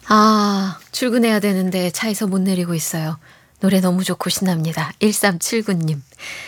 출근해야 되는데 차에서 못 내리고 있어요. 노래 너무 좋고 신납니다. 1379님.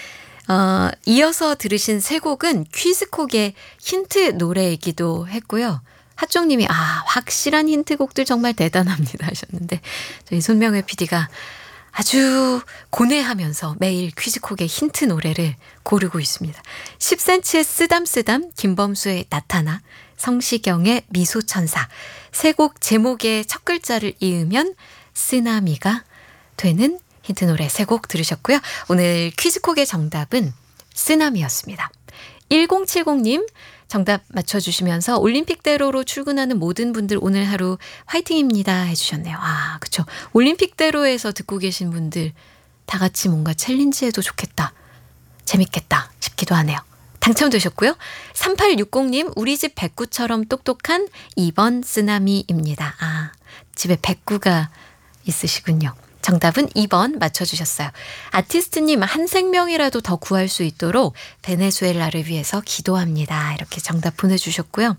이어서 들으신 세 곡은 퀴즈콕의 힌트 노래이기도 했고요. 하종님이 확실한 힌트곡들 정말 대단합니다 하셨는데 저희 손명회 PD가 아주 고뇌하면서 매일 퀴즈콕의 힌트 노래를 고르고 있습니다. 10cm의 쓰담쓰담, 김범수의 나타나, 성시경의 미소천사, 세 곡 제목의 첫 글자를 이으면 쓰나미가 되는 힌트 노래 세 곡 들으셨고요. 오늘 퀴즈콕의 정답은 쓰나미였습니다. 1070님 정답 맞춰주시면서 올림픽대로로 출근하는 모든 분들 오늘 하루 화이팅입니다 해주셨네요. 그쵸. 올림픽대로에서 듣고 계신 분들 다 같이 뭔가 챌린지해도 좋겠다. 재밌겠다 싶기도 하네요. 당첨되셨고요. 3860님 우리 집 백구처럼 똑똑한 2번 쓰나미입니다. 집에 백구가 있으시군요. 정답은 2번 맞춰주셨어요. 아티스트님 한 생명이라도 더 구할 수 있도록 베네수엘라를 위해서 기도합니다. 이렇게 정답 보내주셨고요.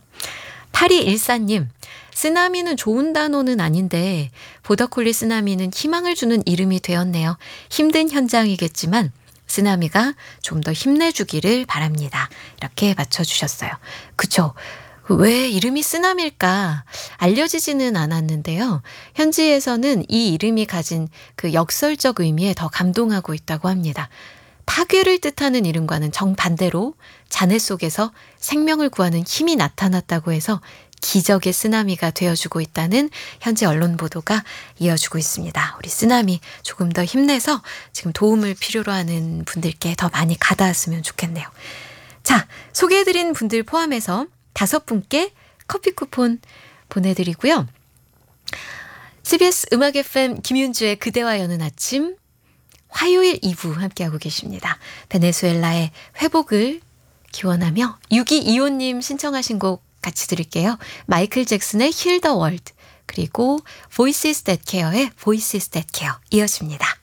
8214님 쓰나미는 좋은 단어는 아닌데 보더콜리 쓰나미는 희망을 주는 이름이 되었네요. 힘든 현장이겠지만 쓰나미가 좀 더 힘내주기를 바랍니다. 이렇게 맞춰주셨어요. 그쵸? 왜 이름이 쓰나미일까 알려지지는 않았는데요. 현지에서는 이 이름이 가진 그 역설적 의미에 더 감동하고 있다고 합니다. 파괴를 뜻하는 이름과는 정반대로 잔해 속에서 생명을 구하는 힘이 나타났다고 해서 기적의 쓰나미가 되어주고 있다는 현지 언론 보도가 이어지고 있습니다. 우리 쓰나미 조금 더 힘내서 지금 도움을 필요로 하는 분들께 더 많이 가닿았으면 좋겠네요. 자, 소개해드린 분들 포함해서 5분께 커피 쿠폰 보내드리고요. CBS 음악 FM 김윤주의 그대와 여는 아침 화요일 2부 함께하고 계십니다. 베네수엘라의 회복을 기원하며 6225님 신청하신 곡 같이 들을게요. 마이클 잭슨의 Heal the World 그리고 Voices That Care의 Voices That Care 이어집니다.